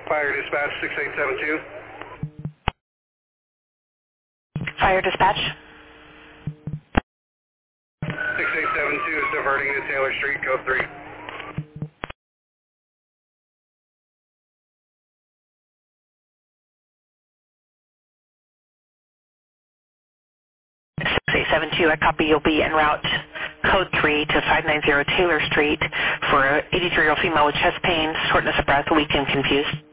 Fire dispatch 6872. Fire dispatch. 6872 is diverting to Taylor Street, code 3. I copy. You'll be en route code 3 to 590 Taylor Street for an 83-year-old female with chest pain, shortness of breath, weak and confused.